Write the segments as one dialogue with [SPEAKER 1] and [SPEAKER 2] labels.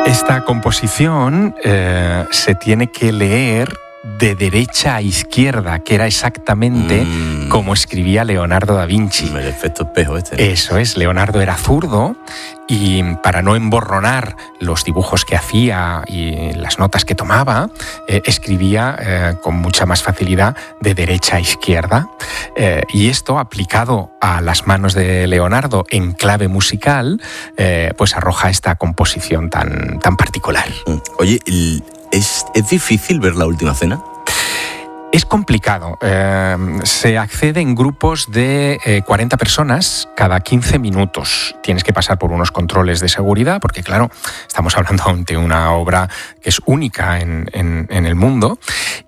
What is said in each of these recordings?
[SPEAKER 1] Esta composición se tiene que leer de derecha a izquierda, que era exactamente como escribía Leonardo da Vinci.
[SPEAKER 2] El efecto espejo este, ¿no?
[SPEAKER 1] Eso es, Leonardo era zurdo y para no emborronar los dibujos que hacía y las notas que tomaba, escribía con mucha más facilidad de derecha a izquierda. Y esto, aplicado a las manos de Leonardo en clave musical, pues arroja esta composición tan particular.
[SPEAKER 2] Oye, ¿es difícil ver La Última Cena?
[SPEAKER 1] Es complicado. Se accede en grupos de 40 personas cada 15 minutos. Tienes que pasar por unos controles de seguridad porque, claro, estamos hablando de una obra que es única en el mundo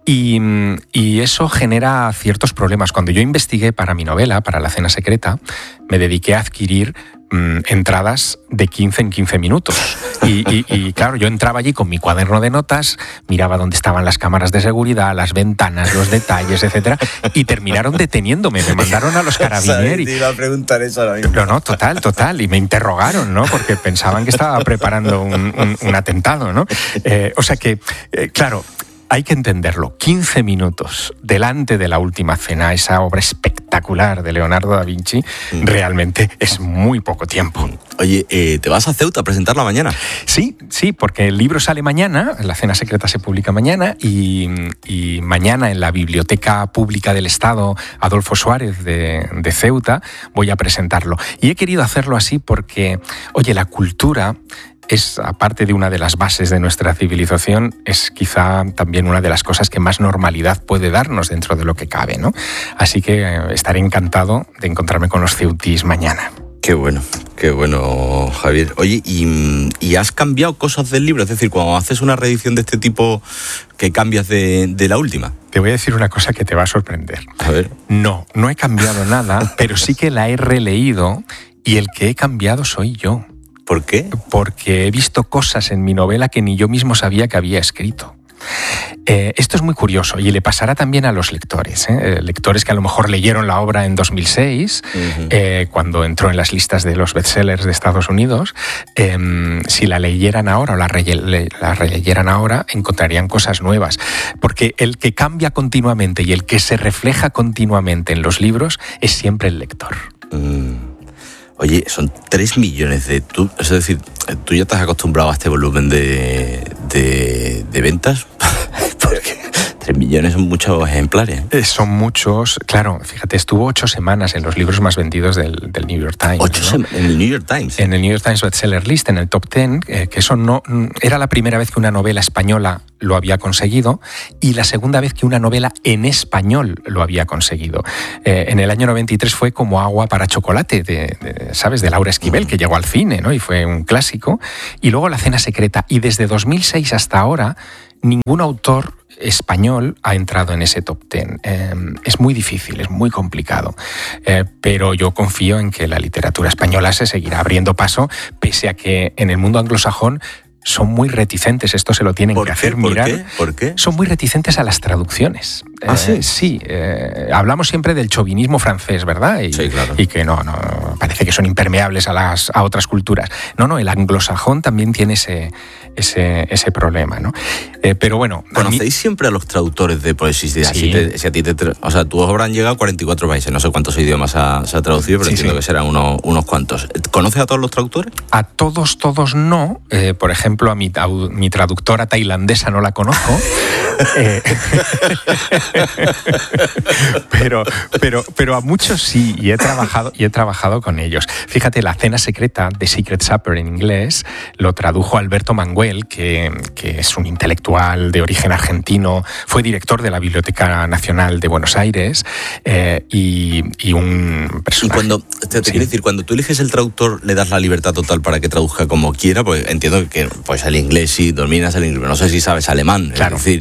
[SPEAKER 1] y eso genera ciertos problemas. Cuando yo investigué para mi novela, para La Cena Secreta, me dediqué a adquirir entradas de 15 en 15 minutos. Y claro, yo entraba allí con mi cuaderno de notas, miraba dónde estaban las cámaras de seguridad, las ventanas, los detalles, etcétera, y terminaron deteniéndome, me mandaron a los carabinieri.
[SPEAKER 2] Te iba a preguntar eso ahora mismo.
[SPEAKER 1] No, total, y me interrogaron, ¿no? Porque pensaban que estaba preparando un atentado, ¿no? O sea que, claro, hay que entenderlo. 15 minutos delante de La Última Cena, esa obra espectacular de Leonardo da Vinci, realmente es muy poco tiempo.
[SPEAKER 2] Oye, ¿te vas a Ceuta a presentarla mañana?
[SPEAKER 1] Sí, porque el libro sale mañana, La Cena Secreta se publica mañana y mañana en la Biblioteca Pública del Estado Adolfo Suárez de Ceuta voy a presentarlo. Y he querido hacerlo así porque, oye, la cultura es, aparte de una de las bases de nuestra civilización, es quizá también una de las cosas que más normalidad puede darnos dentro de lo que cabe, ¿no? Así que estaré encantado de encontrarme con los ceutíes mañana.
[SPEAKER 2] Qué bueno, Javier. Oye, ¿y has cambiado cosas del libro? Es decir, cuando haces una reedición de este tipo, ¿qué cambias de la última?
[SPEAKER 1] Te voy a decir una cosa que te va a sorprender.
[SPEAKER 2] A ver.
[SPEAKER 1] No he cambiado nada, pero sí que la he releído y el que he cambiado soy yo.
[SPEAKER 2] ¿Por qué?
[SPEAKER 1] Porque he visto cosas en mi novela que ni yo mismo sabía que había escrito. Esto es muy curioso y le pasará también a los lectores, lectores que a lo mejor leyeron la obra en 2006, cuando entró en las listas de los bestsellers de Estados Unidos. Si la leyeran ahora o la releyeran ahora, encontrarían cosas nuevas. Porque el que cambia continuamente y el que se refleja continuamente en los libros es siempre el lector.
[SPEAKER 2] Oye, son 3 millones de... Es decir, ¿tú ya te has acostumbrado a este volumen de ventas? Porque 3 millones son muchos ejemplares.
[SPEAKER 1] Son muchos. Claro, fíjate, estuvo 8 semanas en los libros más vendidos del New York Times.
[SPEAKER 2] 8 semanas en el New York Times.
[SPEAKER 1] En el New York Times Bestseller List, en el top 10, que eso no era la primera vez que una novela española lo había conseguido y la segunda vez que una novela en español lo había conseguido. En el año 93 fue Como agua para chocolate, ¿sabes? De Laura Esquivel, que llegó al cine, ¿no? Y fue un clásico. Y luego La Cena Secreta. Y desde 2006 hasta ahora, ningún autor español ha entrado en ese top 10. Es muy difícil, es muy complicado, pero yo confío en que la literatura española se seguirá abriendo paso, pese a que en el mundo anglosajón son muy reticentes, esto se lo tienen que hacer mirar.
[SPEAKER 2] ¿Por qué?
[SPEAKER 1] Son muy reticentes a las traducciones.
[SPEAKER 2] ¿Sí?
[SPEAKER 1] Sí, hablamos siempre del chauvinismo francés, ¿verdad?
[SPEAKER 2] Sí, claro.
[SPEAKER 1] Y que no, parece que son impermeables a otras culturas. No, el anglosajón también tiene ese problema, ¿no? Pero bueno...
[SPEAKER 2] ¿Conocéis siempre a los traductores de poesía?
[SPEAKER 1] Sí.
[SPEAKER 2] Si a ti o sea, tus obras han llegado a 44 países, no sé cuántos idiomas se ha traducido, pero entiendo que serán unos cuantos. ¿Conoces a todos los traductores?
[SPEAKER 1] A todos no. Por ejemplo, a mi traductora tailandesa no la conozco. pero a muchos sí, y he trabajado con ellos. Fíjate, La Cena Secreta, The Secret Supper en inglés, lo tradujo Alberto Manguel, que es un intelectual de origen argentino, fue director de la Biblioteca Nacional de Buenos Aires y un personaje.
[SPEAKER 2] Y cuando, quiero decir, cuando tú eliges el traductor, le das la libertad total para que traduzca como quiera, pues entiendo que pues el inglés sí, dominas el inglés, pero no sé si sabes alemán.
[SPEAKER 1] Claro,
[SPEAKER 2] es decir,
[SPEAKER 1] no,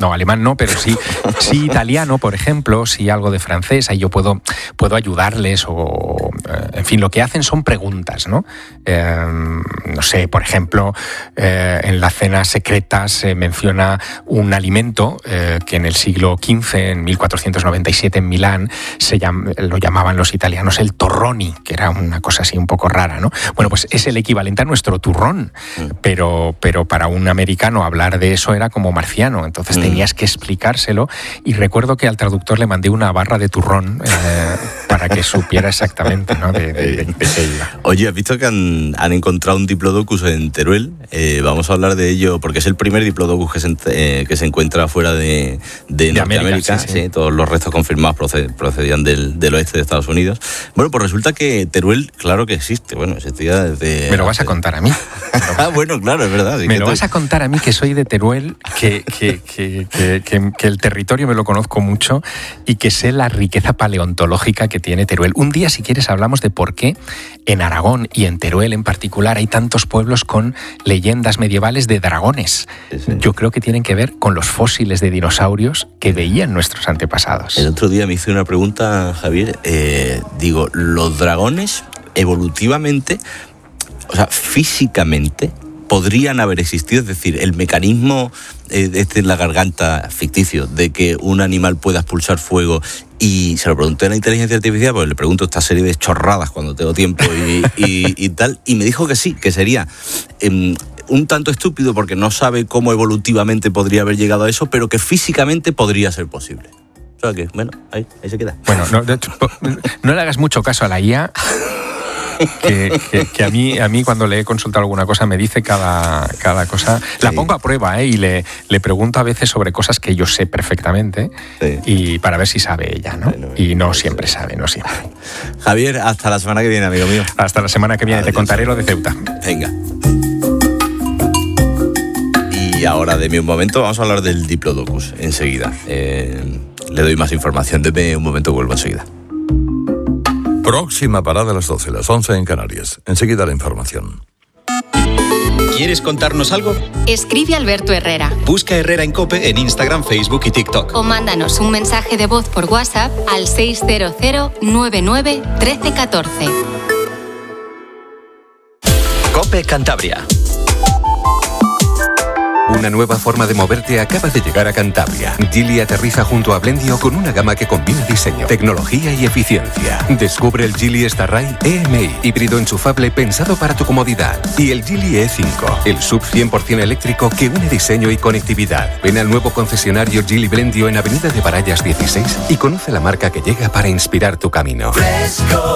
[SPEAKER 1] No, alemán no, pero sí italiano, por ejemplo, sí algo de francés, ahí yo puedo ayudarles o, en fin, lo que hacen son preguntas, ¿no? No sé, por ejemplo, en la cena secreta se menciona un alimento que en el siglo XV, en 1497 en Milán, lo llamaban los italianos el torroni, que era una cosa así un poco rara, ¿no? Bueno, pues es el equivalente a nuestro turrón, pero para un americano hablar de eso era como marciano, entonces tenías que explicárselo, y recuerdo que al traductor le mandé una barra de turrón para que supiera exactamente, ¿no? de qué iba.
[SPEAKER 2] Oye, ¿has visto que han encontrado un diplodocus en Teruel? Vamos a hablar de ello porque es el primer diplodocus que se encuentra fuera de Norteamérica. Sí. Todos los restos confirmados procedían del oeste de Estados Unidos. Bueno, pues resulta que Teruel, claro que existe. Bueno, existía desde...
[SPEAKER 1] Me lo vas a contar a mí.
[SPEAKER 2] Bueno, claro, es verdad.
[SPEAKER 1] Me lo vas a contar a mí, que soy de Teruel, que el territorio me lo conozco mucho y que sé la riqueza paleontológica que tiene Teruel. Un día, si quieres, hablamos de por qué en Aragón y en Teruel en particular hay tantos pueblos con leyendas medievales de dragones. Sí. Yo creo que tienen que ver con los fósiles de dinosaurios que veían nuestros antepasados.
[SPEAKER 2] El otro día me hice una pregunta, Javier. Digo, ¿los dragones evolutivamente, o sea, físicamente, podrían haber existido? Es decir, el mecanismo en la garganta ficticio de que un animal pueda expulsar fuego, y se lo pregunté a la inteligencia artificial, porque le pregunto esta serie de chorradas cuando tengo tiempo y tal, y me dijo que sí, que sería un tanto estúpido porque no sabe cómo evolutivamente podría haber llegado a eso, pero que físicamente podría ser posible. O sea que, bueno, ahí se queda.
[SPEAKER 1] Bueno, de hecho, no le hagas mucho caso a la IA, que a mí cuando le he consultado alguna cosa me dice cada cosa. Sí. La pongo a prueba, y le pregunto a veces sobre cosas que yo sé perfectamente, y para ver si sabe ella, ¿no? Bueno, y no siempre sabe, no siempre.
[SPEAKER 2] Javier, hasta la semana que viene, amigo mío.
[SPEAKER 1] Hasta la semana que viene. Adiós. Te contaré lo de Ceuta.
[SPEAKER 2] Venga. Y ahora, de un momento, vamos a hablar del Diplodocus enseguida. Le doy más información. Deme un momento, vuelvo enseguida.
[SPEAKER 3] Próxima parada a las 12, las 11 en Canarias. Enseguida la información.
[SPEAKER 4] ¿Quieres contarnos algo?
[SPEAKER 5] Escribe Alberto Herrera.
[SPEAKER 4] Busca Herrera en COPE en Instagram, Facebook y TikTok.
[SPEAKER 5] O mándanos un mensaje de voz por WhatsApp al 600 99 13 14.
[SPEAKER 4] COPE Cantabria.
[SPEAKER 6] Una nueva forma de moverte acaba de llegar a Cantabria. Geely aterriza junto a Blendio con una gama que combina diseño, tecnología y eficiencia. Descubre el Geely Starray EMI, híbrido enchufable pensado para tu comodidad. Y el Geely E5, el SUV 100% eléctrico que une diseño y conectividad. Ven al nuevo concesionario Geely Blendio en Avenida de Barallas 16 y conoce la marca que llega para inspirar tu camino.
[SPEAKER 7] Fresco,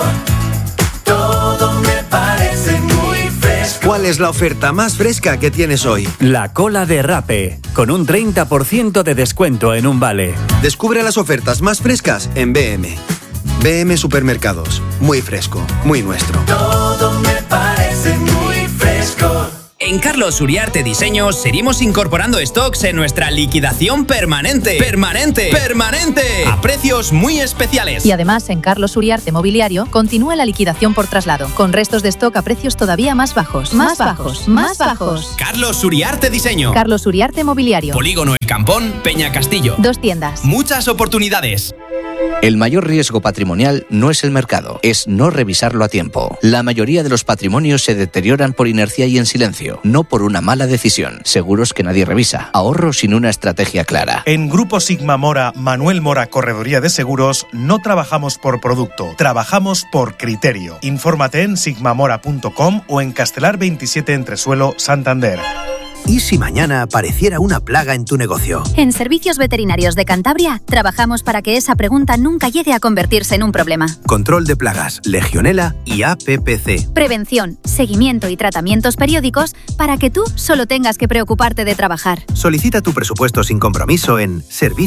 [SPEAKER 7] todo me parece muy fresco.
[SPEAKER 8] ¿Cuál es la oferta más fresca que tienes hoy?
[SPEAKER 9] La cola de Rappi, con un 30% de descuento en un vale.
[SPEAKER 8] Descubre las ofertas más frescas en BM. BM Supermercados. Muy fresco, muy nuestro.
[SPEAKER 7] Todo me parece muy fresco.
[SPEAKER 10] En Carlos Uriarte Diseños seguimos incorporando stocks en nuestra liquidación permanente. ¡Permanente! A precios muy especiales.
[SPEAKER 11] Y además, en Carlos Uriarte Mobiliario continúa la liquidación por traslado, con restos de stock a precios todavía más bajos. Más bajos.
[SPEAKER 10] Carlos Uriarte Diseño.
[SPEAKER 11] Carlos Uriarte Mobiliario.
[SPEAKER 10] Polígono El Campón, Peña Castillo.
[SPEAKER 11] 2 tiendas.
[SPEAKER 10] Muchas oportunidades.
[SPEAKER 12] El mayor riesgo patrimonial no es el mercado, es no revisarlo a tiempo. La mayoría de los patrimonios se deterioran por inercia y en silencio, no por una mala decisión. Seguros que nadie revisa, ahorro sin una estrategia clara.
[SPEAKER 13] En Grupo Sigma Mora, Manuel Mora Correduría de Seguros, no trabajamos por producto, trabajamos por criterio. Infórmate en sigmamora.com o en Castelar 27 Entresuelo, Santander.
[SPEAKER 14] ¿Y si mañana apareciera una plaga en tu negocio?
[SPEAKER 15] En Servicios Veterinarios de Cantabria trabajamos para que esa pregunta nunca llegue a convertirse en un problema.
[SPEAKER 14] Control de plagas, Legionela y APPC.
[SPEAKER 15] Prevención, seguimiento y tratamientos periódicos para que tú solo tengas que preocuparte de trabajar.
[SPEAKER 14] Solicita tu presupuesto sin compromiso en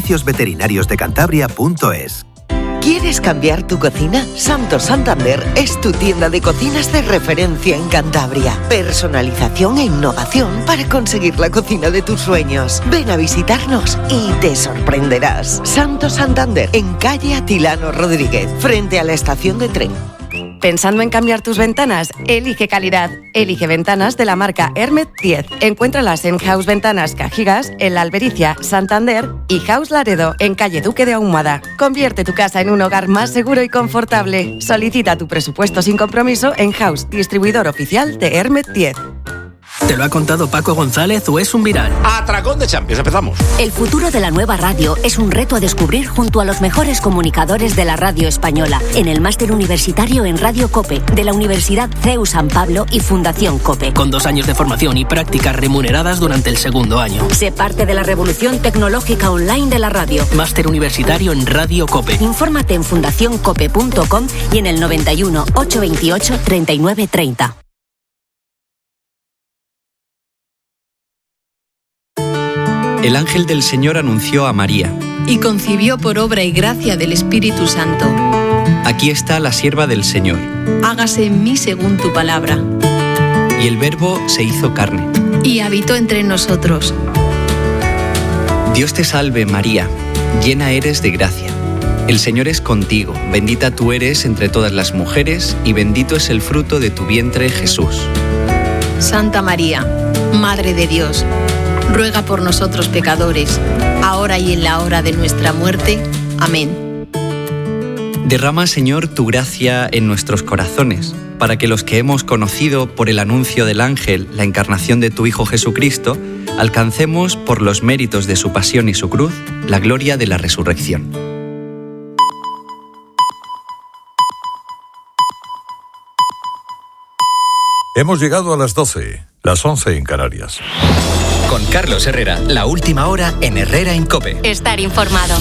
[SPEAKER 14] serviciosveterinariosdecantabria.es.
[SPEAKER 16] ¿Quieres cambiar tu cocina? Santos Santander es tu tienda de cocinas de referencia en Cantabria. Personalización e innovación para conseguir la cocina de tus sueños. Ven a visitarnos y te sorprenderás. Santos Santander, en calle Atilano Rodríguez, frente a la estación de tren.
[SPEAKER 17] ¿Pensando en cambiar tus ventanas? Elige calidad. Elige ventanas de la marca Hermet 10. Encuéntralas en House Ventanas Cajigas, en La Albericia, Santander y House Laredo, en calle Duque de Ahumada. Convierte tu casa en un hogar más seguro y confortable. Solicita tu presupuesto sin compromiso en House, distribuidor oficial de Hermet 10.
[SPEAKER 18] ¿Te lo ha contado Paco González o es un viral?
[SPEAKER 19] Atracón de Champions, empezamos.
[SPEAKER 20] El futuro de la nueva radio es un reto a descubrir junto a los mejores comunicadores de la radio española en el máster universitario en Radio COPE de la Universidad CEU San Pablo y Fundación COPE.
[SPEAKER 18] Con 2 años de formación y prácticas remuneradas durante el segundo año.
[SPEAKER 20] Sé parte de la revolución tecnológica online de la radio.
[SPEAKER 18] Máster universitario en Radio COPE.
[SPEAKER 20] Infórmate en fundacioncope.com y en el 91 828 3930.
[SPEAKER 21] El ángel del Señor anunció a María.
[SPEAKER 22] Y concibió por obra y gracia del Espíritu Santo.
[SPEAKER 21] Aquí está la sierva del Señor.
[SPEAKER 22] Hágase en mí según tu palabra.
[SPEAKER 21] Y el Verbo se hizo carne.
[SPEAKER 22] Y habitó entre nosotros.
[SPEAKER 21] Dios te salve, María, llena eres de gracia. El Señor es contigo, bendita tú eres entre todas las mujeres, y bendito es el fruto de tu vientre, Jesús.
[SPEAKER 22] Santa María, Madre de Dios, ruega por nosotros pecadores, ahora y en la hora de nuestra muerte. Amén.
[SPEAKER 21] Derrama, Señor, tu gracia en nuestros corazones, para que los que hemos conocido por el anuncio del ángel la encarnación de tu Hijo Jesucristo, alcancemos, por los méritos de su pasión y su cruz, la gloria de la resurrección.
[SPEAKER 3] Hemos llegado a las 12, las 11 en Canarias.
[SPEAKER 4] Con Carlos Herrera, la última hora en Herrera en COPE.
[SPEAKER 5] Estar informado.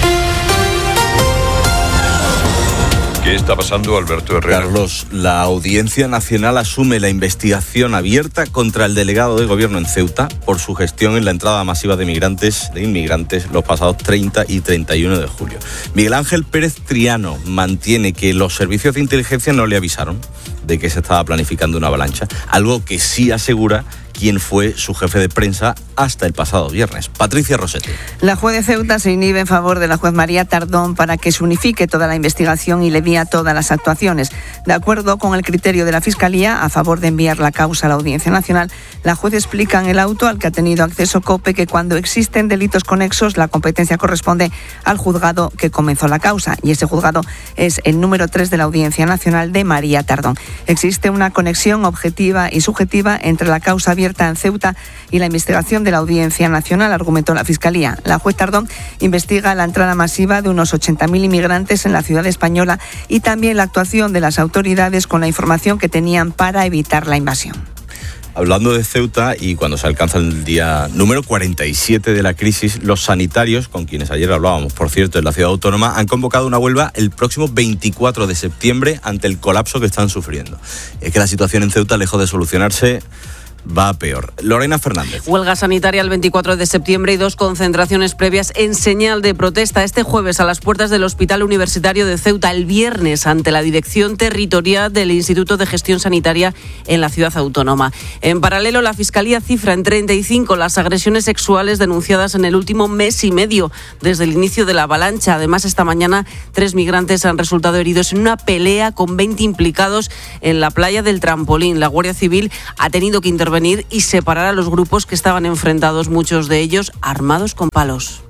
[SPEAKER 3] ¿Qué está pasando, Alberto Herrera?
[SPEAKER 2] Carlos, la Audiencia Nacional asume la investigación abierta contra el delegado de gobierno en Ceuta por su gestión en la entrada masiva de inmigrantes los pasados 30 y 31 de julio. Miguel Ángel Pérez Triano mantiene que los servicios de inteligencia no le avisaron de que se estaba planificando una avalancha, algo que sí asegura quien fue su jefe de prensa hasta el pasado viernes. Patricia Rosete.
[SPEAKER 23] La juez de Ceuta se inhibe en favor de la juez María Tardón para que se unifique toda la investigación y le envía todas las actuaciones. De acuerdo con el criterio de la Fiscalía, a favor de enviar la causa a la Audiencia Nacional, la juez explica en el auto al que ha tenido acceso COPE que cuando existen delitos conexos, la competencia corresponde al juzgado que comenzó la causa, y ese juzgado es el número 3 de la Audiencia Nacional de María Tardón. Existe una conexión objetiva y subjetiva entre la causa abierta en Ceuta y la investigación de la Audiencia Nacional, argumentó la Fiscalía. La juez Tardón investiga la entrada masiva de unos 80.000 inmigrantes en la ciudad española y también la actuación de las autoridades con la información que tenían para evitar la invasión.
[SPEAKER 2] Hablando de Ceuta, y cuando se alcanza el día número 47 de la crisis, los sanitarios, con quienes ayer hablábamos, por cierto, en la ciudad autónoma, han convocado una huelga el próximo 24 de septiembre ante el colapso que están sufriendo. Es que la situación en Ceuta, lejos de solucionarse, va a peor. Lorena Fernández.
[SPEAKER 24] Huelga sanitaria el 24 de septiembre y 2 concentraciones previas en señal de protesta. Este jueves a las puertas del Hospital Universitario de Ceuta, el viernes ante la Dirección Territorial del Instituto de Gestión Sanitaria en la ciudad autónoma. En paralelo, la Fiscalía cifra en 35 las agresiones sexuales denunciadas en el último mes y medio desde el inicio de la avalancha. Además, esta mañana 3 migrantes han resultado heridos en una pelea con 20 implicados en la playa del Trampolín. La Guardia Civil ha tenido que intervenir y separar a los grupos que estaban enfrentados, muchos de ellos armados con palos.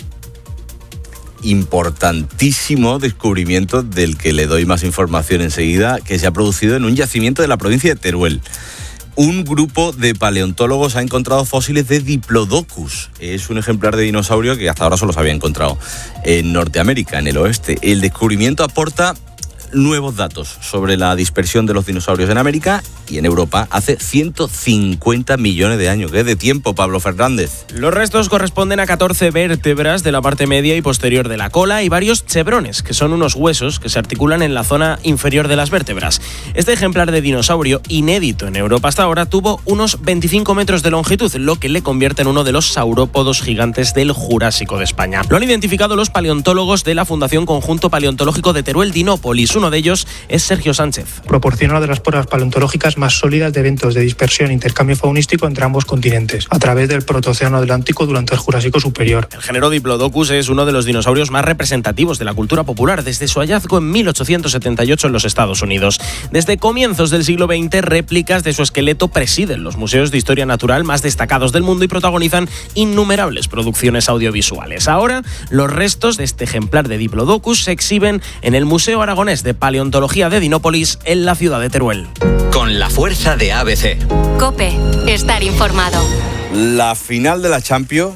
[SPEAKER 2] Importantísimo descubrimiento del que le doy más información enseguida, que se ha producido en un yacimiento de la provincia de Teruel. Un grupo de paleontólogos ha encontrado fósiles de Diplodocus. Es un ejemplar de dinosaurio que hasta ahora solo se había encontrado en Norteamérica, en el oeste. El descubrimiento aporta nuevos datos sobre la dispersión de los dinosaurios en América y en Europa hace 150 millones de años. ¿Qué de tiempo, Pablo Fernández?
[SPEAKER 25] Los restos corresponden a 14 vértebras de la parte media y posterior de la cola y varios chevrones, que son unos huesos que se articulan en la zona inferior de las vértebras. Este ejemplar de dinosaurio, inédito en Europa hasta ahora, tuvo unos 25 metros de longitud, lo que le convierte en uno de los saurópodos gigantes del Jurásico de España. Lo han identificado los paleontólogos de la Fundación Conjunto Paleontológico de Teruel Dinópolis, Uno de ellos es Sergio Sánchez.
[SPEAKER 1] Proporciona una de las pruebas paleontológicas más sólidas de eventos de dispersión e intercambio faunístico entre ambos continentes, a través del Protoocéano Atlántico durante el Jurásico Superior.
[SPEAKER 25] El género Diplodocus es uno de los dinosaurios más representativos de la cultura popular desde su hallazgo en 1878 en los Estados Unidos. Desde comienzos del siglo XX, réplicas de su esqueleto presiden los museos de historia natural más destacados del mundo y protagonizan innumerables producciones audiovisuales. Ahora, los restos de este ejemplar de Diplodocus se exhiben en el Museo Aragonés de Paleontología de Dinópolis, en la ciudad de Teruel.
[SPEAKER 4] Con la fuerza de ABC.
[SPEAKER 5] COPE. Estar informado.
[SPEAKER 2] La final de la Champions,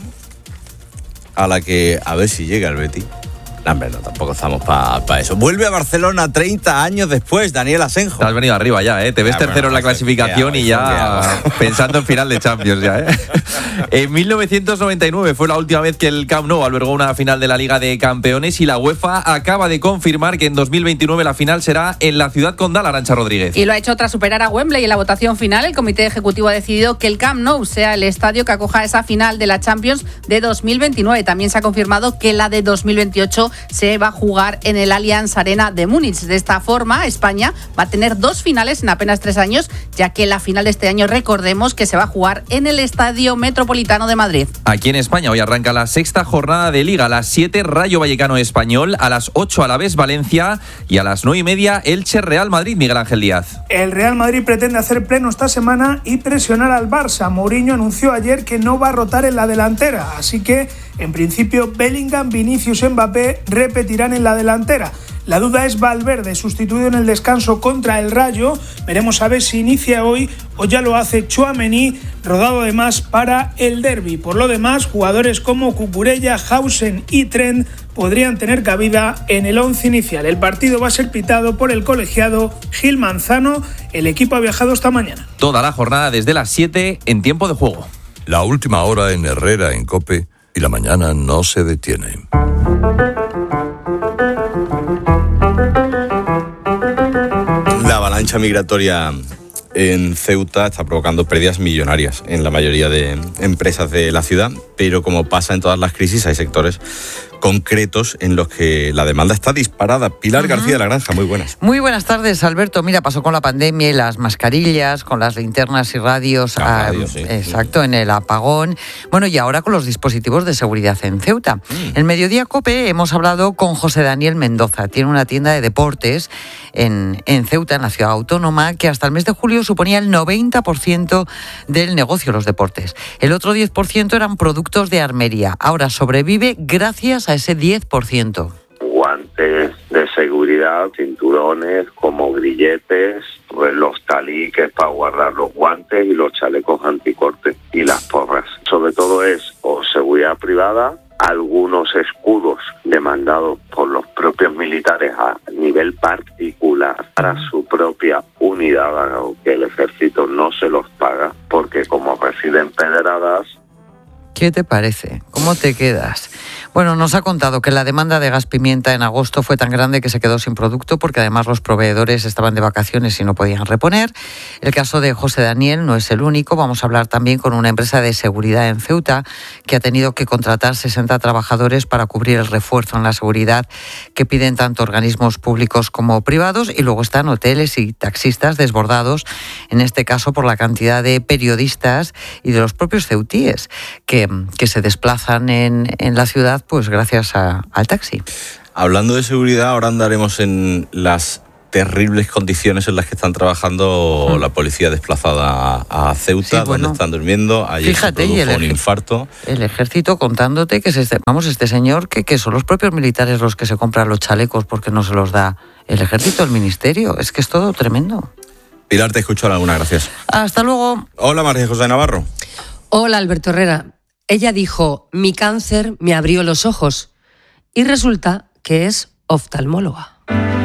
[SPEAKER 2] a la que a ver si llega el Betis. No, hombre, no, tampoco estamos para eso. Vuelve a Barcelona 30 años después, Daniel Asenjo.
[SPEAKER 6] Te has venido arriba ya, ¿eh? Te ves tercero en la clasificación y ya pensando en final de Champions ya, ¿eh? En 1999 fue la última vez que el Camp Nou albergó una final de la Liga de Campeones y la UEFA acaba de confirmar que en 2029 la final será en la ciudad condal, Arantxa Rodríguez.
[SPEAKER 7] Y lo ha hecho tras superar a Wembley en la votación final. El Comité Ejecutivo ha decidido que el Camp Nou sea el estadio que acoja esa final de la Champions de 2029. También se ha confirmado que la de 2028 se va a jugar en el Allianz Arena de Múnich. De esta forma, España va a tener 2 finales en apenas 3 años, ya que la final de este año, recordemos, que se va a jugar en el Estadio Metropolitano de Madrid.
[SPEAKER 6] Aquí en España hoy arranca la 6ª jornada de Liga. A las 7, Rayo Vallecano Español, a las 8 Alavés Valencia y a las 9:30 Elche Real Madrid, Miguel Ángel Díaz.
[SPEAKER 8] El Real Madrid pretende hacer pleno esta semana y presionar al Barça. Mourinho anunció ayer que no va a rotar en la delantera, así que en principio Bellingham, Vinicius y Mbappé repetirán en la delantera. La duda es Valverde, sustituido en el descanso contra el Rayo. Veremos a ver si inicia hoy o ya lo hace Tchouaméni, rodado además para el derbi. Por lo demás, jugadores como Cucurella, Hausen y Trent podrían tener cabida en el 11 inicial. El partido va a ser pitado por el colegiado Gil Manzano. El equipo ha viajado esta mañana.
[SPEAKER 6] Toda la jornada desde las 7 en tiempo de juego.
[SPEAKER 3] La última hora en Herrera, en COPE, y la mañana no se detiene.
[SPEAKER 2] La avalancha migratoria en Ceuta está provocando pérdidas millonarias en la mayoría de empresas de la ciudad, pero como pasa en todas las crisis, hay sectores concretos en los que la demanda está disparada. Pilar García de la Granja, muy buenas.
[SPEAKER 9] Muy buenas tardes, Alberto. Mira, pasó con la pandemia y las mascarillas, con las linternas y radios,
[SPEAKER 2] sí.
[SPEAKER 9] Exacto, en el apagón. Bueno, y ahora con los dispositivos de seguridad en Ceuta. En Mediodía COPE hemos hablado con José Daniel Mendoza. Tiene una tienda de deportes en Ceuta, en la ciudad autónoma, que hasta el mes de julio suponía el 90% del negocio, los deportes. El otro 10% eran productos de armería. Ahora sobrevive gracias a ese 10%.
[SPEAKER 26] Guantes de seguridad, cinturones como grilletes, pues los taliques para guardar los guantes y los chalecos anticorte y las porras. Sobre todo es o seguridad privada, algunos escudos demandados por los propios militares a nivel particular para su propia unidad, aunque el ejército no se los paga, porque como residen pedradas.
[SPEAKER 9] ¿Qué te parece? ¿Cómo te quedas? Bueno, nos ha contado que la demanda de gas pimienta en agosto fue tan grande que se quedó sin producto porque además los proveedores estaban de vacaciones y no podían reponer. El caso de José Daniel no es el único. Vamos a hablar también con una empresa de seguridad en Ceuta que ha tenido que contratar 60 trabajadores para cubrir el refuerzo en la seguridad que piden tanto organismos públicos como privados, y luego están hoteles y taxistas desbordados, en este caso por la cantidad de periodistas y de los propios ceutíes que se desplazan en la ciudad pues gracias al taxi.
[SPEAKER 2] Hablando de seguridad, ahora andaremos en las terribles condiciones en las que están trabajando la policía desplazada a Ceuta, sí, donde están durmiendo. Ayer fíjate, se produjo un infarto.
[SPEAKER 9] El ejército contándote que este señor que son los propios militares los que se compran los chalecos porque no se los da el ejército, el ministerio. Es que es todo tremendo.
[SPEAKER 2] Pilar, te escucho alguna, gracias.
[SPEAKER 9] Hasta luego.
[SPEAKER 2] Hola, María José Navarro.
[SPEAKER 27] Hola, Alberto Herrera. Ella dijo, mi cáncer me abrió los ojos, y resulta que es oftalmóloga.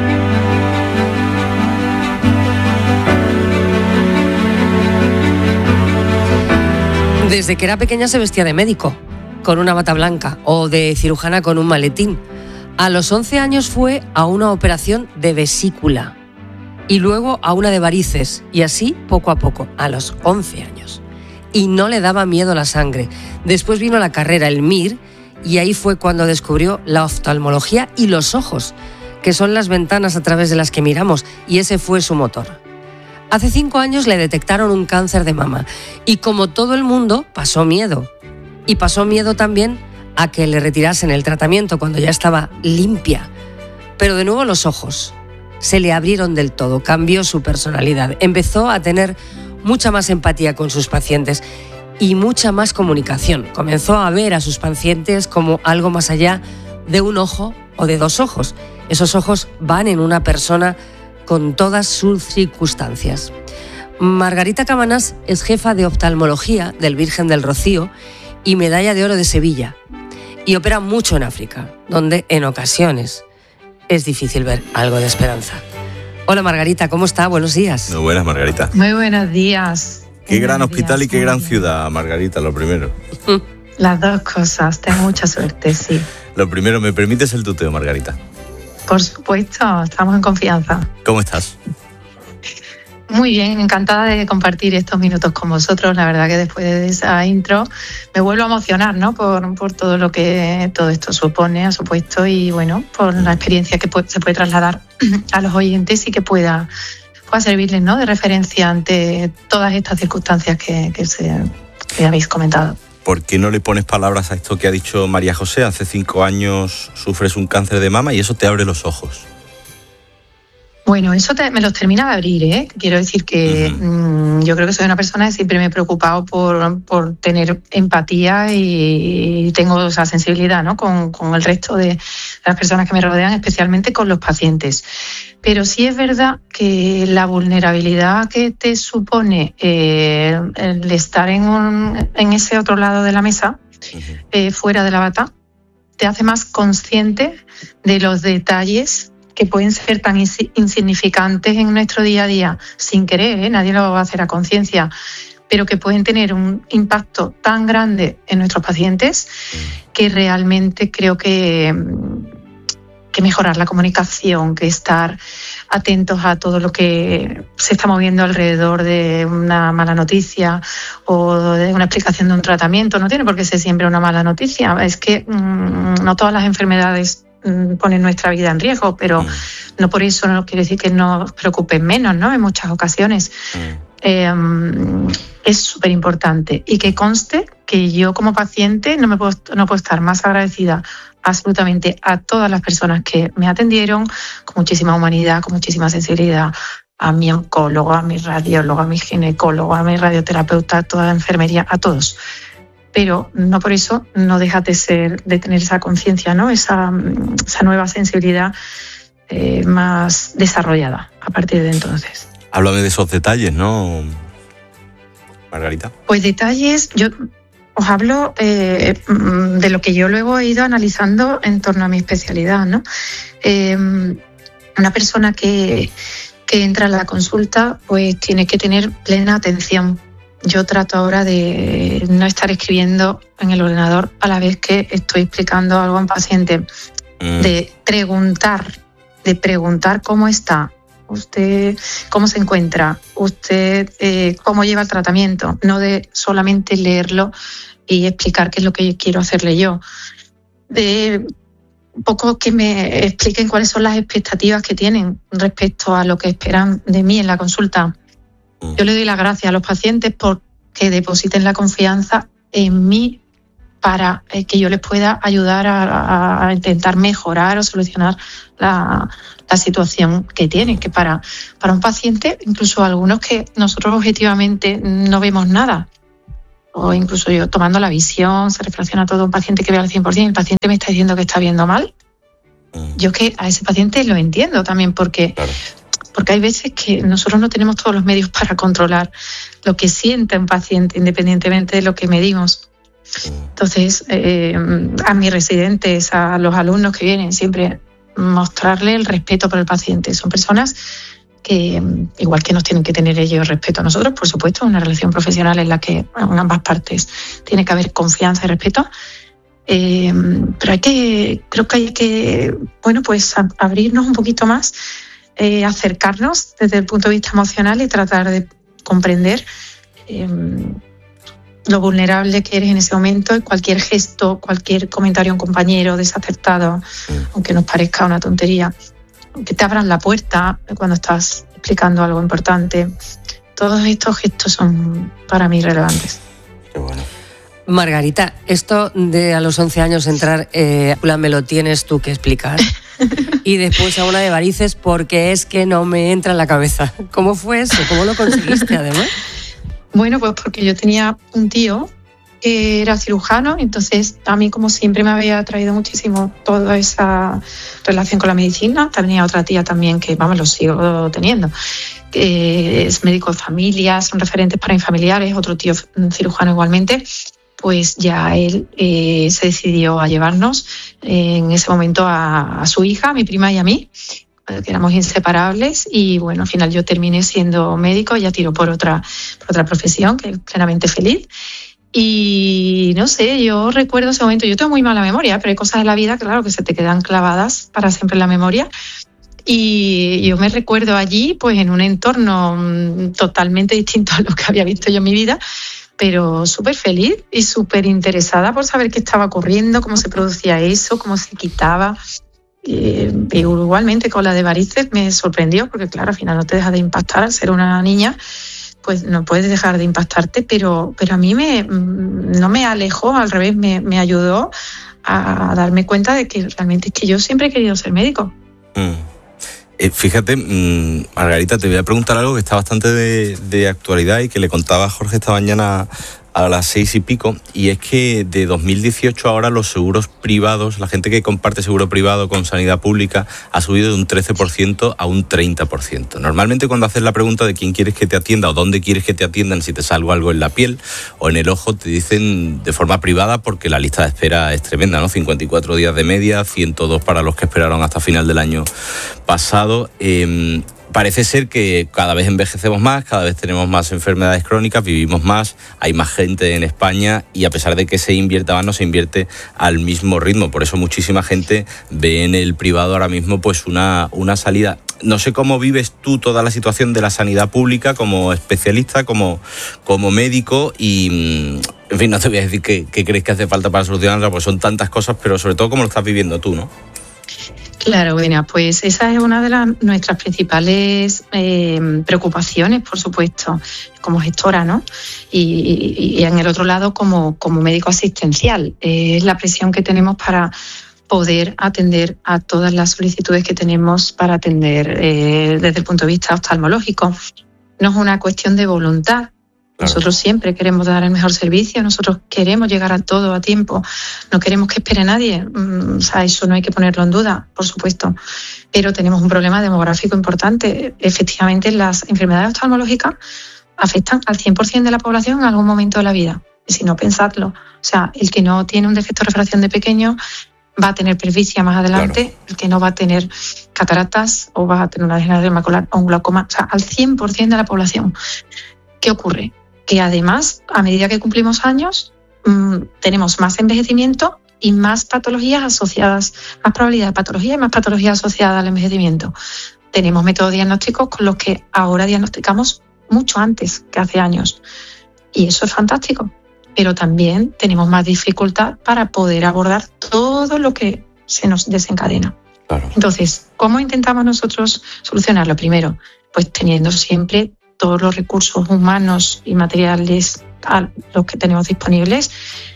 [SPEAKER 27] Desde que era pequeña se vestía de médico, con una bata blanca, o de cirujana con un maletín. A los 11 años fue a una operación de vesícula, y luego a una de varices, y así poco a poco, a los 11 años. Y no le daba miedo la sangre. Después vino la carrera, el MIR, y ahí fue cuando descubrió la oftalmología y los ojos. que son las ventanas a través de las que miramos, y ese fue su motor. Hace 5 años le detectaron un cáncer de mama y, como todo el mundo, pasó miedo. Y pasó miedo también a que le retirasen el tratamiento cuando ya estaba limpia. Pero de nuevo los ojos se le abrieron del todo, cambió su personalidad, empezó a tener mucha más empatía con sus pacientes y mucha más comunicación. Comenzó a ver a sus pacientes como algo más allá de un ojo o de 2 ojos. Esos ojos van en una persona con todas sus circunstancias. Margarita Cabanás es jefa de oftalmología del Virgen del Rocío y medalla de oro de Sevilla. Y opera mucho en África, donde en ocasiones es difícil ver algo de esperanza. Hola Margarita, ¿cómo está? Buenos días.
[SPEAKER 2] Muy buenas, Margarita.
[SPEAKER 10] Muy buenos días.
[SPEAKER 2] Qué gran hospital y qué gran ciudad, Margarita, lo primero.
[SPEAKER 10] Las dos cosas, tengo mucha suerte, sí.
[SPEAKER 2] Lo primero, ¿me permites el tuteo, Margarita?
[SPEAKER 10] Por supuesto, estamos en confianza.
[SPEAKER 2] ¿Cómo estás?
[SPEAKER 10] Muy bien, encantada de compartir estos minutos con vosotros. La verdad que después de esa intro me vuelvo a emocionar, ¿no? Por todo lo que todo esto supone, ha supuesto, y bueno, por la experiencia que se puede trasladar a los oyentes y que pueda servirles, ¿no?, de referencia ante todas estas circunstancias que habéis comentado.
[SPEAKER 2] ¿Por qué no le pones palabras a esto que ha dicho María José? Hace 5 años sufres un cáncer de mama y eso te abre los ojos.
[SPEAKER 10] Bueno, eso me los termina de abrir, ¿eh? Quiero decir que yo creo que soy una persona que siempre me he preocupado por tener empatía y tengo esa sensibilidad, ¿no?, con el resto de las personas que me rodean, especialmente con los pacientes. Pero sí es verdad que la vulnerabilidad que te supone el estar en ese otro lado de la mesa, fuera de la bata, te hace más consciente de los detalles que pueden ser tan insignificantes en nuestro día a día, sin querer, nadie lo va a hacer a conciencia, pero que pueden tener un impacto tan grande en nuestros pacientes que realmente creo que mejorar la comunicación, que estar atentos a todo lo que se está moviendo alrededor de una mala noticia o de una explicación de un tratamiento. No tiene por qué ser siempre una mala noticia. Es que no todas las enfermedades ponen nuestra vida en riesgo, pero no por eso no quiere decir que nos preocupen menos, ¿no? En muchas ocasiones. Es súper importante, y que conste que yo como paciente no puedo estar más agradecida absolutamente a todas las personas que me atendieron con muchísima humanidad, con muchísima sensibilidad, a mi oncólogo, a mi radiólogo, a mi ginecólogo, a mi radioterapeuta, a toda la enfermería, a todos. Pero no por eso no deja de tener esa conciencia, ¿no?, esa nueva sensibilidad más desarrollada a partir de entonces.
[SPEAKER 2] Háblame de esos detalles, ¿no, Margarita?
[SPEAKER 10] Pues detalles, yo os hablo de lo que yo luego he ido analizando en torno a mi especialidad, ¿no? Una persona que entra a la consulta pues tiene que tener plena atención. Yo trato ahora de no estar escribiendo en el ordenador a la vez que estoy explicando algo a un paciente, de preguntar cómo está, usted cómo se encuentra, usted cómo lleva el tratamiento, no de solamente leerlo y explicar qué es lo que quiero hacerle yo. De un poco que me expliquen cuáles son las expectativas que tienen respecto a lo que esperan de mí en la consulta. Yo le doy las gracias a los pacientes porque depositen la confianza en mí para que yo les pueda ayudar a intentar mejorar o solucionar la situación que tienen, que para un paciente, incluso algunos que nosotros objetivamente no vemos nada, o incluso yo tomando la visión, se reflexiona todo, un paciente que ve al 100%, el paciente me está diciendo que está viendo mal. Yo que a ese paciente lo entiendo también, porque hay veces que nosotros no tenemos todos los medios para controlar lo que siente un paciente, independientemente de lo que medimos. Entonces, a mis residentes, a los alumnos que vienen, siempre mostrarle el respeto por el paciente. Son personas que, igual que nos tienen que tener ellos respeto a nosotros, por supuesto, una relación profesional en la que en ambas partes tiene que haber confianza y respeto. Pero creo que hay que, bueno, pues abrirnos un poquito más, acercarnos desde el punto de vista emocional y tratar de comprender lo vulnerable que eres en ese momento, y cualquier gesto, cualquier comentario a un compañero desacertado, aunque nos parezca una tontería, que te abran la puerta cuando estás explicando algo importante. Todos estos gestos son para mí relevantes.
[SPEAKER 2] Qué bueno.
[SPEAKER 27] Margarita, esto de a los 11 años entrar, me lo tienes tú que explicar. Y después a una de varices porque es que no me entra en la cabeza. ¿Cómo fue eso? ¿Cómo lo conseguiste además?
[SPEAKER 10] Bueno, pues porque yo tenía un tío que era cirujano, entonces a mí como siempre me había atraído muchísimo toda esa relación con la medicina. Tenía otra tía también que, vamos, lo sigo teniendo. Es médico de familia, son referentes para mis familiares, otro tío cirujano igualmente. Pues ya él se decidió a llevarnos en ese momento a su hija, a mi prima y a mí, que éramos inseparables, y bueno, al final yo terminé siendo médico, ya tiró por otra profesión, que es plenamente feliz. Y no sé, yo recuerdo ese momento, yo tengo muy mala memoria, pero hay cosas de la vida, claro, que se te quedan clavadas para siempre en la memoria. Y yo me recuerdo allí, pues en un entorno totalmente distinto a lo que había visto yo en mi vida, pero súper feliz y súper interesada por saber qué estaba ocurriendo, cómo se producía eso, cómo se quitaba. Igualmente con la de varices me sorprendió, porque claro, al final no te deja de impactar. Al ser una niña, pues no puedes dejar de impactarte, pero a mí no me alejó, al revés, me ayudó a darme cuenta de que realmente es que yo siempre he querido ser médico.
[SPEAKER 2] Fíjate, Margarita, te voy a preguntar algo que está bastante de actualidad y que le contaba a Jorge esta mañana a las 6 y pico, y es que de 2018 ahora los seguros privados, la gente que comparte seguro privado con sanidad pública, ha subido de un 13% a un 30%. Normalmente cuando haces la pregunta de quién quieres que te atienda o dónde quieres que te atiendan, si te salgo algo en la piel o en el ojo, te dicen de forma privada, porque la lista de espera es tremenda, ¿no? 54 días de media, 102 para los que esperaron hasta final del año pasado. Parece ser que cada vez envejecemos más, cada vez tenemos más enfermedades crónicas, vivimos más, hay más gente en España, y a pesar de que se invierta más, no se invierte al mismo ritmo. Por eso muchísima gente ve en el privado ahora mismo pues una salida. No sé cómo vives tú toda la situación de la sanidad pública como especialista, como médico, y en fin, no te voy a decir qué crees que hace falta para solucionarla, porque son tantas cosas, pero sobre todo cómo lo estás viviendo tú, ¿no?
[SPEAKER 10] Claro, bueno, pues esa es una de nuestras principales preocupaciones, por supuesto, como gestora, ¿no? Y en el otro lado, como médico asistencial. Es la presión que tenemos para poder atender a todas las solicitudes que tenemos para atender desde el punto de vista oftalmológico. No es una cuestión de voluntad. Nosotros siempre queremos dar el mejor servicio, nosotros queremos llegar a todo a tiempo, no queremos que espere nadie. O sea, eso no hay que ponerlo en duda, por supuesto. Pero tenemos un problema demográfico importante. Efectivamente, las enfermedades oftalmológicas afectan al 100% de la población en algún momento de la vida. Y si no, pensadlo. O sea, el que no tiene un defecto de refracción de pequeño va a tener presbicia más adelante, claro. El que no va a tener cataratas o va a tener una degeneración macular o un glaucoma. O sea, al 100% de la población. ¿Qué ocurre? Que además, a medida que cumplimos años, tenemos más envejecimiento y más patologías asociadas, más probabilidad de patología y más patologías asociadas al envejecimiento. Tenemos métodos diagnósticos con los que ahora diagnosticamos mucho antes que hace años. Y eso es fantástico. Pero también tenemos más dificultad para poder abordar todo lo que se nos desencadena. Claro. Entonces, ¿cómo intentamos nosotros solucionarlo? Primero, pues teniendo siempre todos los recursos humanos y materiales a los que tenemos disponibles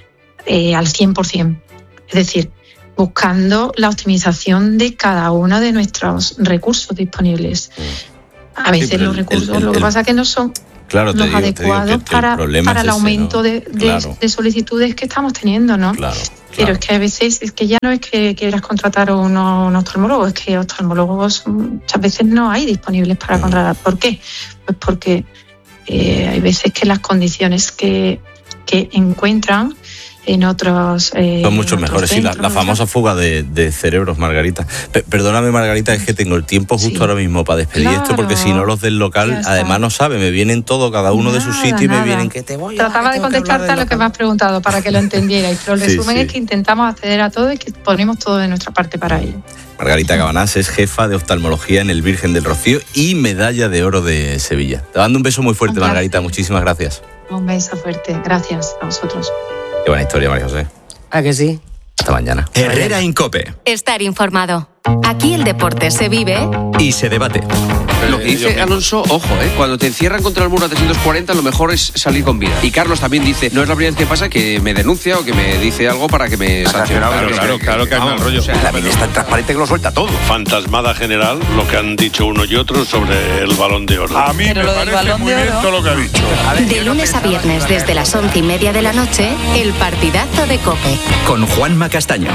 [SPEAKER 10] al 100%. Es decir, buscando la optimización de cada uno de nuestros recursos disponibles. A veces los recursos, lo que pasa es que no son los adecuados para el aumento de solicitudes que estamos teniendo, ¿no? Claro. Pero es que a veces es que ya no es que quieras contratar a un oftalmólogo, es que oftalmólogos muchas veces no hay disponibles para contratar. ¿Por qué? Pues porque hay veces que las condiciones que encuentran en otros
[SPEAKER 2] son mucho mejores, sí, la famosa fuga de cerebros, Margarita. Perdóname, Margarita, es que tengo el tiempo justo ahora mismo para despedir esto, porque si no los del local, además no saben, me vienen todo, cada uno de sus sitios, y me vienen que te voy a...
[SPEAKER 10] Trataba de contestarte a lo que me has preguntado para que lo entendierais, pero el resumen es que intentamos acceder a todo y que ponemos todo de nuestra parte para ello.
[SPEAKER 2] Margarita Cabanás es jefa de oftalmología en el Virgen del Rocío y medalla de oro de Sevilla. Te mando un beso muy fuerte, Margarita, muchísimas gracias.
[SPEAKER 10] Un beso fuerte, gracias a vosotros.
[SPEAKER 2] Qué buena historia, María José.
[SPEAKER 27] ¿A que sí?
[SPEAKER 2] Hasta mañana.
[SPEAKER 4] Herrera en COPE.
[SPEAKER 5] Estar informado. Aquí el deporte se vive
[SPEAKER 4] y se debate.
[SPEAKER 11] Lo que dice Alonso, ojo, cuando te encierran contra el muro a 340, lo mejor es salir con vida. Y Carlos también dice, no es la primera vez que pasa que me denuncia o que me dice algo para que me sancione.
[SPEAKER 12] Claro que hay mal rollo.
[SPEAKER 19] La vida es tan transparente que lo suelta todo.
[SPEAKER 12] Fantasmada general, lo que han dicho uno y otro sobre el Balón de Oro. A mí
[SPEAKER 13] Pero
[SPEAKER 12] me parece muy bien todo lo que ha dicho.
[SPEAKER 5] de lunes a viernes desde las 11:30 de la noche, el partidazo de COPE.
[SPEAKER 4] Con Juanma Castaño.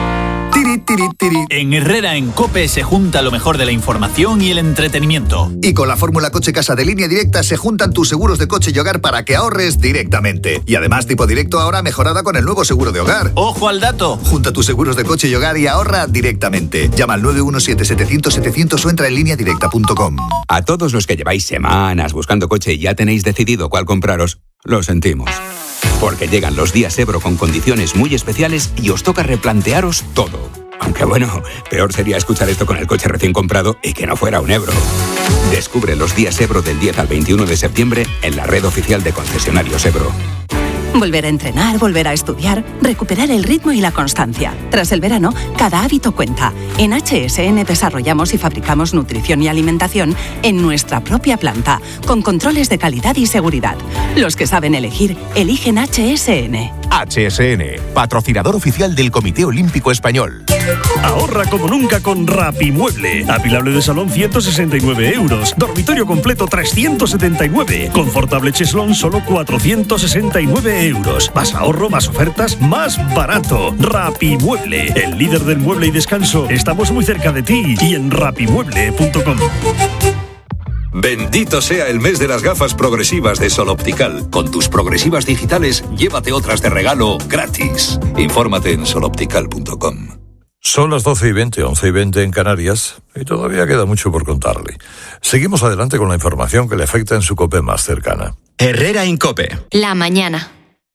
[SPEAKER 14] En Herrera en COPE se junta lo mejor de la información y el entretenimiento.
[SPEAKER 15] Y con la fórmula Coche Casa de Línea Directa se juntan tus seguros de coche y hogar para que ahorres directamente. Y además tipo directo ahora mejorada con el nuevo seguro de hogar.
[SPEAKER 14] ¡Ojo al dato!
[SPEAKER 15] Junta tus seguros de coche y hogar y ahorra directamente. Llama al 917-700-700 o entra en lineadirecta.com.
[SPEAKER 16] A todos los que lleváis semanas buscando coche y ya tenéis decidido cuál compraros, lo sentimos. Porque llegan los días Ebro con condiciones muy especiales y os toca replantearos todo. Aunque bueno, peor sería escuchar esto con el coche recién comprado y que no fuera un Ebro. Descubre los días Ebro del 10 al 21 de septiembre en la red oficial de concesionarios Ebro.
[SPEAKER 17] Volver a entrenar, volver a estudiar, recuperar el ritmo y la constancia. Tras el verano, cada hábito cuenta. En HSN desarrollamos y fabricamos nutrición y alimentación en nuestra propia planta, con controles de calidad y seguridad. Los que saben elegir, eligen HSN.
[SPEAKER 28] HSN, patrocinador oficial del Comité Olímpico Español.
[SPEAKER 29] Ahorra como nunca con Rapimueble. Apilable de salón 169 euros. Dormitorio completo 379. Confortable cheslón solo 469 euros. Más ahorro, más ofertas, más barato. Rapimueble, el líder del mueble y descanso. Estamos muy cerca de ti y en rapimueble.com.
[SPEAKER 3] Bendito sea el mes de las gafas progresivas de Sol Optical. Con tus progresivas digitales, llévate otras de regalo gratis. Infórmate en soloptical.com. Son las 12:20, 11:20 en Canarias, y todavía queda mucho por contarle. Seguimos adelante con la información que le afecta en su COPE más cercana.
[SPEAKER 4] Herrera en COPE.
[SPEAKER 5] La mañana.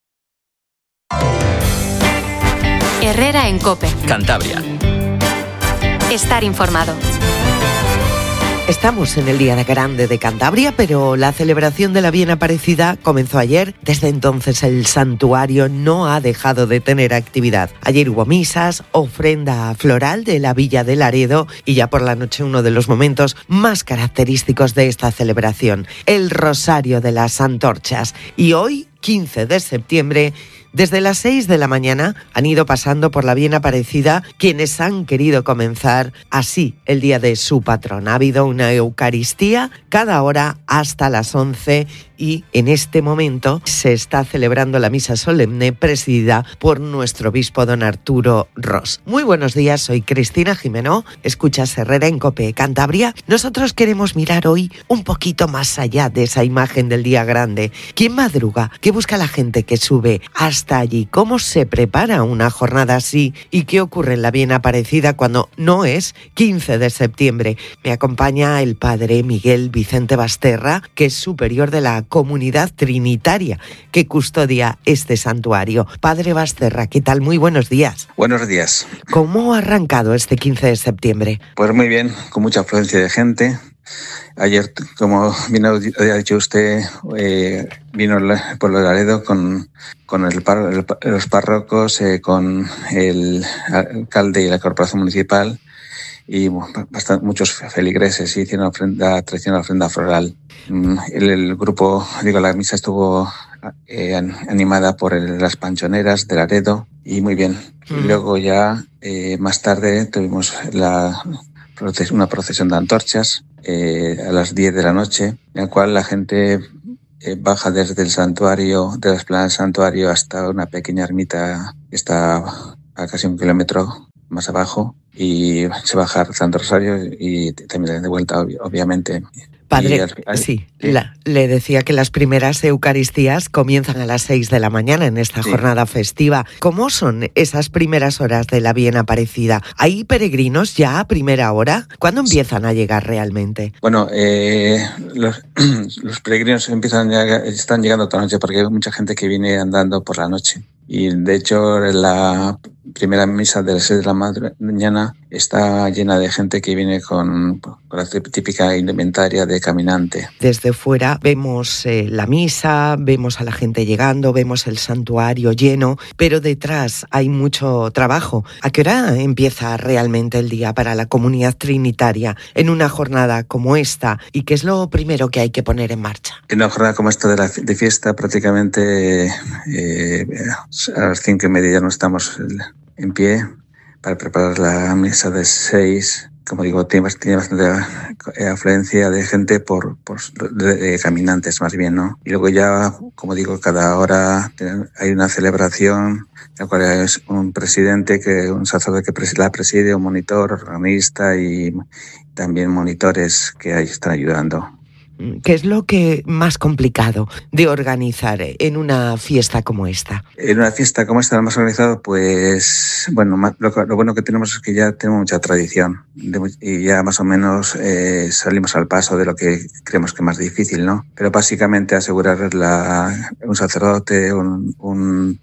[SPEAKER 5] Herrera en COPE.
[SPEAKER 4] Cantabria.
[SPEAKER 5] Estar informado.
[SPEAKER 30] Estamos en el Día Grande de Cantabria, pero la celebración de la Bien Aparecida comenzó ayer. Desde entonces el santuario no ha dejado de tener actividad. Ayer hubo misas, ofrenda floral de la Villa de Laredo y ya por la noche uno de los momentos más característicos de esta celebración, el Rosario de las Antorchas. Y hoy, 15 de septiembre, desde las 6 de la mañana han ido pasando por la Bien Aparecida quienes han querido comenzar así el día de su patrón. Ha habido una Eucaristía cada hora hasta las 11 y en este momento se está celebrando la misa solemne presidida por nuestro obispo don Arturo Ros. Muy buenos días, soy Cristina Jimeno, escuchas Herrera en COPE Cantabria. Nosotros queremos mirar hoy un poquito más allá de esa imagen del día grande. ¿Quién madruga? ¿Qué busca la gente que sube hasta allí? ¿Cómo se prepara una jornada así? ¿Y qué ocurre en la Bien Aparecida cuando no es 15 de septiembre? Me acompaña el padre Miguel Vicente Basterra, que es superior de la comunidad trinitaria que custodia este santuario. Padre Basterra, ¿qué tal? Muy buenos días.
[SPEAKER 31] Buenos días.
[SPEAKER 30] ¿Cómo ha arrancado este 15 de septiembre?
[SPEAKER 31] Pues muy bien, con mucha afluencia de gente. Ayer, como bien ha dicho usted, vino el pueblo de Laredo con los párrocos, con el alcalde y la corporación municipal y muchos feligreses hicieron la tradicional ofrenda floral. El grupo, la misa estuvo animada por las panchoneras de Laredo y muy bien. Y luego ya más tarde tuvimos una procesión de antorchas a las 10 de la noche, en la cual la gente baja desde el santuario, de la explanada del santuario hasta una pequeña ermita que está a casi 1 kilómetro más abajo y se baja rezando rosario y también de vuelta, obviamente.
[SPEAKER 30] Padre, le decía que las primeras Eucaristías comienzan a las 6 de la mañana en esta jornada festiva. ¿Cómo son esas primeras horas de la Bien Aparecida? ¿Hay peregrinos ya a primera hora? ¿Cuándo empiezan a llegar realmente?
[SPEAKER 31] Bueno, los peregrinos están llegando toda la noche porque hay mucha gente que viene andando por la noche. Y de hecho, la primera misa de las 6 de la mañana está llena de gente que viene con la típica indumentaria de caminante.
[SPEAKER 30] Desde fuera vemos la misa, vemos a la gente llegando, vemos el santuario lleno, pero detrás hay mucho trabajo. ¿A qué hora empieza realmente el día para la comunidad trinitaria en una jornada como esta? ¿Y qué es lo primero que hay que poner en marcha?
[SPEAKER 31] En una jornada como esta de fiesta, prácticamente a las 5:30 ya no estamos en pie para preparar la misa de 6. Como digo, tiene bastante afluencia de gente de caminantes más bien, ¿no? Y luego ya, como digo, cada hora hay una celebración, la cual es un presidente, un sacerdote que la preside, un monitor, organista y también monitores que ahí están ayudando.
[SPEAKER 30] ¿Qué es lo que más complicado de organizar en una fiesta como esta?
[SPEAKER 31] En una fiesta como esta, lo más organizado, pues, bueno, lo bueno que tenemos es que ya tenemos mucha tradición y ya más o menos salimos al paso de lo que creemos que es más difícil, ¿no? Pero básicamente asegurar un sacerdote, un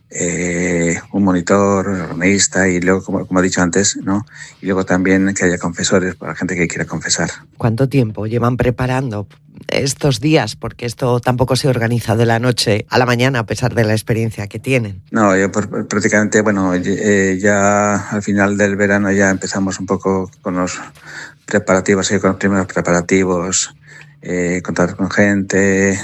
[SPEAKER 31] monitor, organista y luego, como he dicho antes, ¿no? Y luego también que haya confesores para la gente que quiera confesar.
[SPEAKER 30] ¿Cuánto tiempo llevan preparando estos días? Porque esto tampoco se organiza de la noche a la mañana, a pesar de la experiencia que tienen.
[SPEAKER 31] No, yo prácticamente, bueno, ya al final del verano ya empezamos un poco con los preparativos, con los primeros preparativos, contar con gente,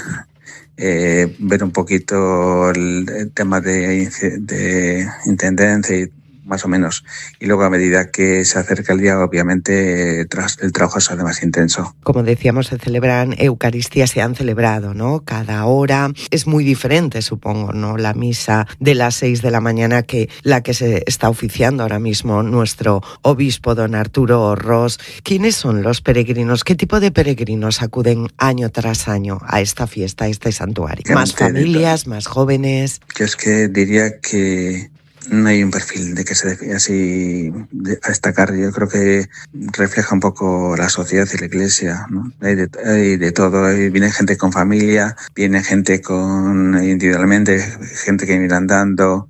[SPEAKER 31] ver un poquito el tema de intendencia y más o menos. Y luego, a medida que se acerca el día, obviamente el trabajo se hace más intenso.
[SPEAKER 30] Como decíamos, se celebran Eucaristías, se han celebrado, ¿no? Cada hora es muy diferente, supongo, ¿no? La misa de las 6 de la mañana que la que se está oficiando ahora mismo nuestro obispo, don Arturo Ros. ¿Quiénes son los peregrinos? ¿Qué tipo de peregrinos acuden año tras año a esta fiesta, a este santuario? ¿Más familias, más jóvenes?
[SPEAKER 31] Yo es que diría que no hay un perfil de que se define así a destacar. Yo creo que refleja un poco la sociedad y la iglesia, ¿no? Hay de todo. Viene gente con familia, viene gente individualmente, gente que viene andando.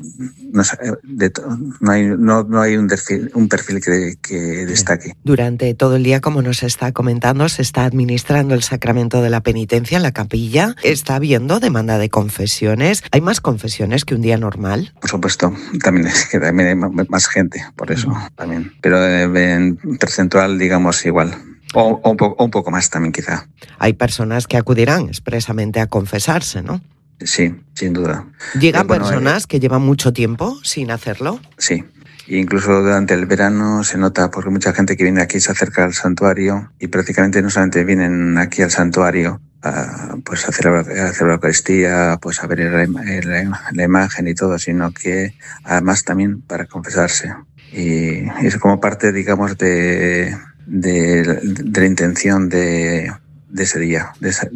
[SPEAKER 31] No hay un perfil que destaque.
[SPEAKER 30] Durante todo el día, como nos está comentando, se está administrando el sacramento de la penitencia en la capilla. Está habiendo demanda de confesiones. ¿Hay más confesiones que un día normal?
[SPEAKER 31] Por supuesto, también hay más gente, por eso también. Pero en percentual, digamos, igual. O un poco más también, quizá.
[SPEAKER 30] Hay personas que acudirán expresamente a confesarse, ¿no?
[SPEAKER 31] Sí, sin duda.
[SPEAKER 30] ¿Llegan personas que llevan mucho tiempo sin hacerlo?
[SPEAKER 31] Sí. Incluso durante el verano se nota, porque mucha gente que viene aquí se acerca al santuario y prácticamente no solamente vienen aquí al santuario a celebrar la Eucaristía, pues a ver la imagen y todo, sino que además también para confesarse. Y es como parte, digamos, de la intención de ese día,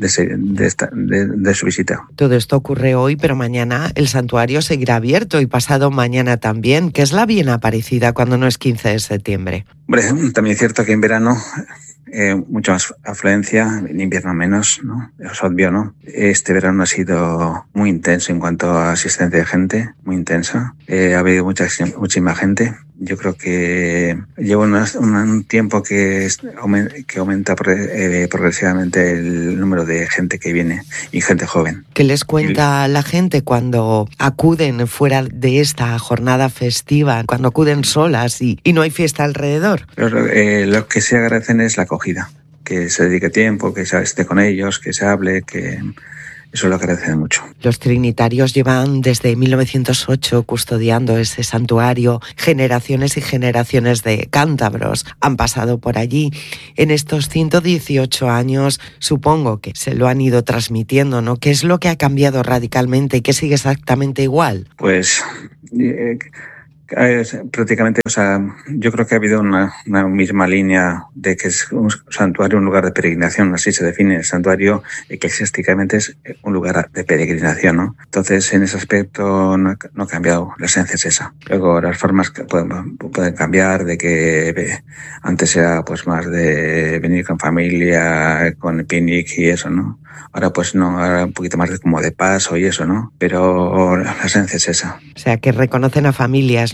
[SPEAKER 31] de su visita.
[SPEAKER 30] Todo esto ocurre hoy, pero mañana el santuario seguirá abierto y pasado mañana también, que es la bien aparecida cuando no es 15 de septiembre.
[SPEAKER 31] Hombre, también es cierto que en verano mucha más afluencia, en invierno menos, ¿no? Es obvio, ¿no? Este verano ha sido muy intenso en cuanto a asistencia de gente, muy intensa. Ha habido muchísima gente. Yo creo que lleva un tiempo que aumenta progresivamente el número de gente que viene y gente joven.
[SPEAKER 30] ¿Qué les cuenta la gente cuando acuden fuera de esta jornada festiva, cuando acuden solas y no hay fiesta alrededor?
[SPEAKER 31] Lo que se agradecen es la acogida, que se dedique tiempo, que se esté con ellos, que se hable, que eso lo agradecen mucho.
[SPEAKER 30] Los trinitarios llevan desde 1908 custodiando ese santuario. Generaciones y generaciones de cántabros han pasado por allí. En estos 118 años supongo que se lo han ido transmitiendo, ¿no? ¿Qué es lo que ha cambiado radicalmente y qué sigue exactamente igual?
[SPEAKER 31] Pues prácticamente, yo creo que ha habido una misma línea de que es un santuario, un lugar de peregrinación, así se define el santuario, eclesiásticamente es un lugar de peregrinación, ¿no? Entonces, en ese aspecto no ha cambiado, la esencia es esa. Luego, las formas pueden cambiar, de que antes era pues más de venir con familia, con el picnic y eso, ¿no? Ahora pues no, ahora un poquito más como de paso y eso, ¿no? Pero la esencia es esa.
[SPEAKER 30] O sea, que reconocen a familias, ¿no?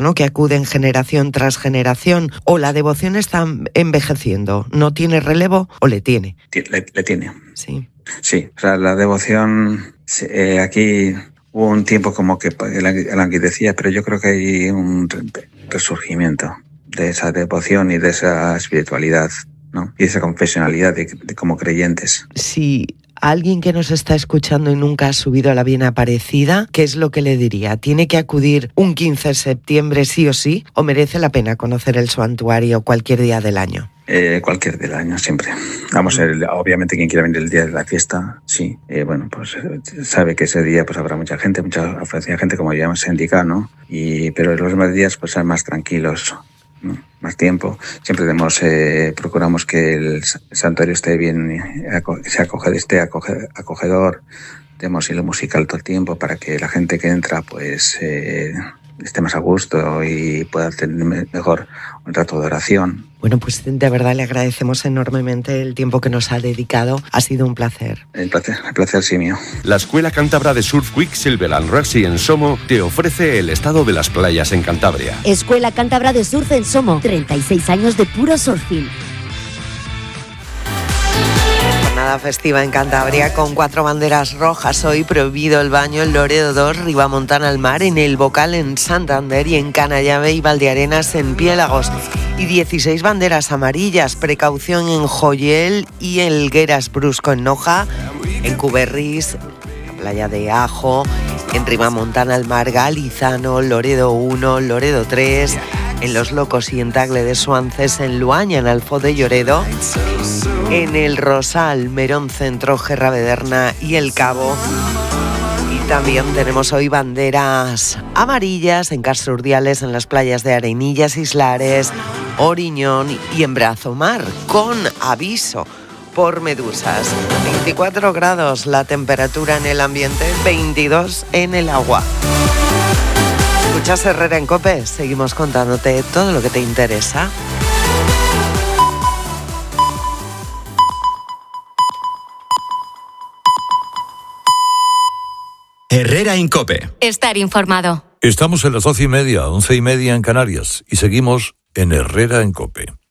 [SPEAKER 30] ¿no?, que acuden generación tras generación. ¿O la devoción está envejeciendo? ¿No tiene relevo o le tiene?
[SPEAKER 31] Le tiene.
[SPEAKER 30] Sí.
[SPEAKER 31] Sí, o sea, la devoción, aquí hubo un tiempo como que languidecía, pero yo creo que hay un resurgimiento de esa devoción y de esa espiritualidad, ¿no? Y esa confesionalidad de como creyentes.
[SPEAKER 30] Sí. Alguien que nos está escuchando y nunca ha subido a la Bien Aparecida, ¿qué es lo que le diría? ¿Tiene que acudir un 15 de septiembre sí o sí? ¿O merece la pena conocer el santuario cualquier día del año?
[SPEAKER 31] Cualquier día del año, siempre. Vamos, obviamente quien quiera venir el día de la fiesta, sí. Bueno, pues sabe que ese día pues habrá mucha gente, mucha afluencia de gente, como ya hemos indicado, ¿no? Pero los demás días pues sean más tranquilos, ¿no? Más tiempo. Siempre procuramos que el santuario esté bien, esté acogedor. Tenemos hilo musical todo el tiempo para que la gente que entra pues esté más a gusto y pueda tener mejor un rato de oración.
[SPEAKER 30] Bueno, pues de verdad le agradecemos enormemente el tiempo que nos ha dedicado. Ha sido un placer.
[SPEAKER 31] El placer sí mío.
[SPEAKER 1] La Escuela Cántabra de Surf Quicksilver and Rexy en Somo te ofrece el estado de las playas en Cantabria.
[SPEAKER 7] Escuela Cántabra de Surf en Somo, 36 años de puro surfing.
[SPEAKER 30] Jornada festiva en Cantabria con 4 banderas rojas. Hoy prohibido el baño en Loredo 2, Ribamontana al Mar, en El Bocal en Santander y en Canallave y Valdearenas en Piélagos. Y 16 banderas amarillas, precaución en Joyel y en Elgueras Brusco en Noja, en Cuberris, la playa de Ajo, en Ribamontana al Mar, Galizano, Loredo 1, Loredo 3, en Los Locos y en Tagle de Suances, en Luaña, en Alfo de Lloredo, en El Rosal, Merón Centro, Gerravederna y El Cabo. Y también tenemos hoy banderas amarillas en Castro Urdiales, en las playas de Arenillas, Islares, Oriñón y en Brazomar, con aviso por medusas. 24 grados la temperatura en el ambiente, 22 en el agua. Escuchas Herrera en COPE, seguimos contándote todo lo que te interesa.
[SPEAKER 4] Herrera en COPE.
[SPEAKER 5] Estar informado.
[SPEAKER 3] Estamos en las 12:30, 11:30 en Canarias y seguimos en Herrera en COPE.